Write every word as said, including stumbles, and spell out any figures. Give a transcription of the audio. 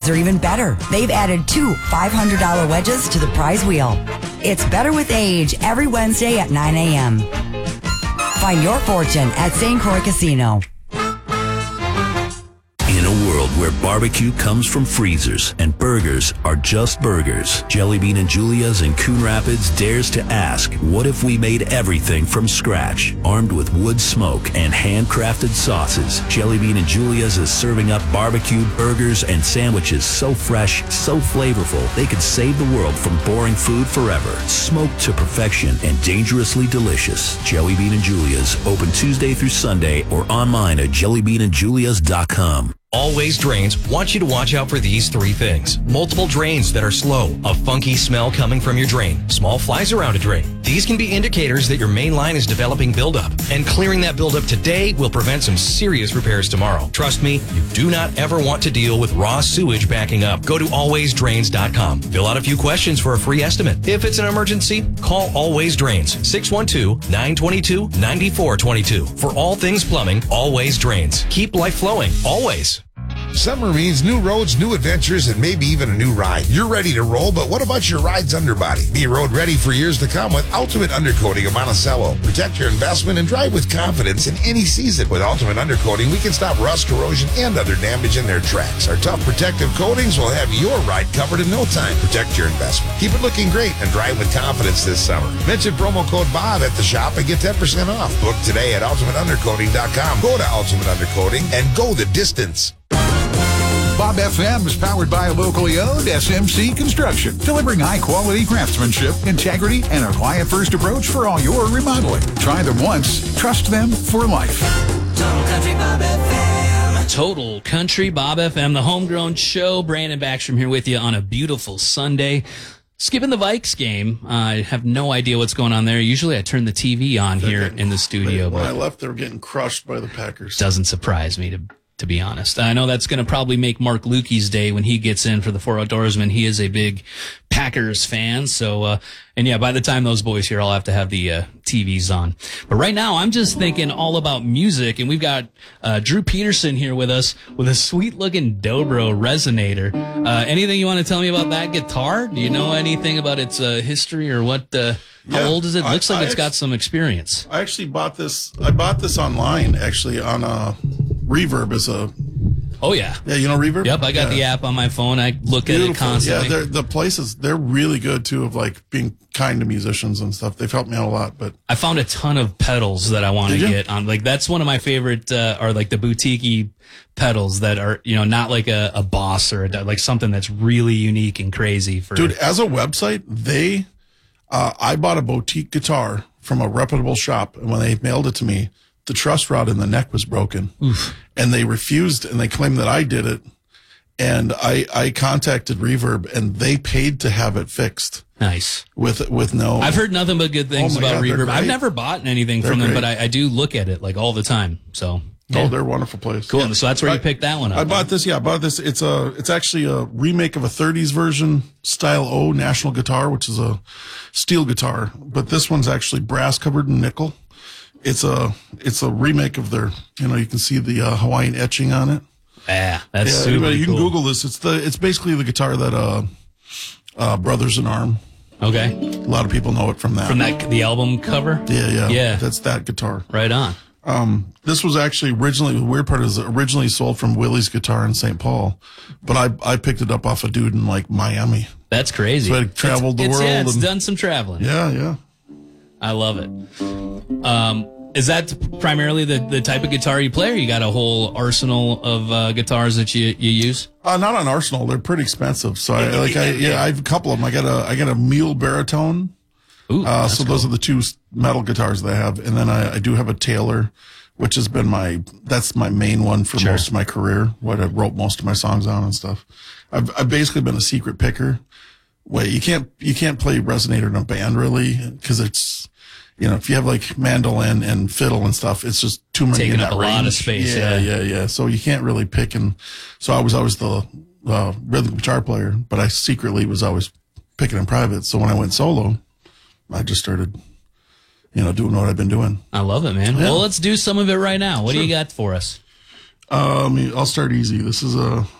are even better. They've added two five hundred dollars wedges to the prize wheel. It's Better with Age every Wednesday at nine a.m. Find your fortune at Saint Croix Casino. In a world where barbecue comes from freezers and burgers are just burgers, Jelly Bean and Julia's in Coon Rapids dares to ask, what if we made everything from scratch? Armed with wood smoke and handcrafted sauces, Jelly Bean and Julia's is serving up barbecued burgers and sandwiches so fresh, so flavorful, they could save the world from boring food forever. Smoked to perfection and dangerously delicious. Jelly Bean and Julia's, open Tuesday through Sunday or online at jelly bean and julias dot com. Always Drains wants you to watch out for these three things. Multiple drains that are slow, a funky smell coming from your drain, small flies around a drain. These can be indicators that your main line is developing buildup, and clearing that buildup today will prevent some serious repairs tomorrow. Trust me, you do not ever want to deal with raw sewage backing up. Go to always drains dot com. Fill out a few questions for a free estimate. If it's an emergency, call Always Drains, six one two, nine two two, nine four two two. For all things plumbing, Always Drains. Keep life flowing, always. Summer means new roads, new adventures, and maybe even a new ride. You're ready to roll, but what about your ride's underbody? Be road ready for years to come with Ultimate Undercoating of Monticello. Protect your investment and drive with confidence in any season. With Ultimate Undercoating, we can stop rust, corrosion, and other damage in their tracks. Our tough protective coatings will have your ride covered in no time. Protect your investment. Keep it looking great and drive with confidence this summer. Mention promo code Bob at the shop and get ten percent off. Book today at ultimate undercoating dot com. Go to Ultimate Undercoating and go the distance. Bob F M is powered by locally owned S M C Construction, delivering high-quality craftsmanship, integrity, and a client-first approach for all your remodeling. Try them once, trust them for life. Total Country Bob F M. Total Country Bob F M, the homegrown show. Brandon Backstrom here with you on a beautiful Sunday. Skipping the Vikes game. Uh, I have no idea what's going on there. Usually I turn the T V on here in the studio. When but I left, they were getting crushed by the Packers. Doesn't surprise me, to to be honest. I know that's going to probably make Mark Lukey's day when he gets in for the Four Outdoorsmen. He is a big Packers fan. So, uh, and yeah, by the time those boys here, I'll have to have the uh, T Vs on. But right now, I'm just thinking all about music, and we've got uh, Drew Peterson here with us with a sweet-looking Dobro resonator. Uh, anything you want to tell me about that guitar? Do you know anything about its uh, history or what? Uh, how Yeah, old is it? I- Looks like I it's got actually- some experience. I actually bought this. I bought this online, actually, on a Reverb. As a Oh yeah, yeah, you know Reverb. Yep, I got yeah. the app on my phone. I look at it Beautiful. constantly. Yeah, they're, the places, they're really good, too, of, like, being kind to musicians and stuff. They've helped me out a lot, but... I found a ton of pedals that I want to Did you? get on. Like, that's one of my favorite, uh, are like the boutique pedals that are, you know, not like a, a Boss or a, like something that's really unique and crazy for... Dude, as a website, they... Uh, I bought a boutique guitar from a reputable shop, and when they mailed it to me, the truss rod in the neck was broken. Oof. And they refused, and they claimed that I did it. And I, I contacted Reverb, and they paid to have it fixed. Nice. With with no... I've heard nothing but good things Oh my about God, they're Reverb. I've great. never bought anything They're from them, great. but I, I do look at it like all the time. So... Oh, yeah. they're a wonderful place. Cool. Yeah. So that's where you I- picked that one up. I bought this. Yeah, I bought this. It's a. It's actually a remake of a thirties version, Style O National Guitar, which is a steel guitar. But this one's actually brass covered in nickel. It's a. It's a remake of their. You know, you can see the uh, Hawaiian etching on it. Yeah, that's yeah, super anybody, you cool. can Google this. It's the. It's basically the guitar that uh, uh, Brothers in Arm. Okay. A lot of people know it from that. From that, the album cover? Yeah, yeah, Yeah. That's that guitar. Right on. Um, this was actually originally, the weird part is originally sold from Willie's Guitar in Saint Paul, but I, I picked it up off a dude in like Miami. That's crazy. So I traveled the It's- world. Yeah, it's and, done some traveling. yeah, yeah. I love it. Um, is that primarily the, the type of guitar you play, or you got a whole arsenal of uh, guitars that you, you use? Uh, not on Arsenal. They're pretty expensive. So I, like, I, yeah, I have a couple of them. I got a, I got a Mule Baritone. Ooh, Uh, that's so cool. those are the two metal guitars that I have. And then I, I do have a Taylor, which has been my, that's my main one for Sure. most of my career, what I wrote most of my songs on and stuff. I've, I've basically been a secret picker. Wait, you can't, you can't play resonator in a band really, cause it's, you know, if you have like mandolin and fiddle and stuff, it's just too many Taking in up that a lot of range. space, Yeah, yeah. yeah, yeah. So you can't really pick. And so I was always the, uh, rhythm guitar player, but I secretly was always picking in private. So when I went solo, I just started, you know, doing what I've been doing. I love it, man. Yeah. Well, let's do some of it right now. What do Sure. you got for us? Um, I'll start easy. This is a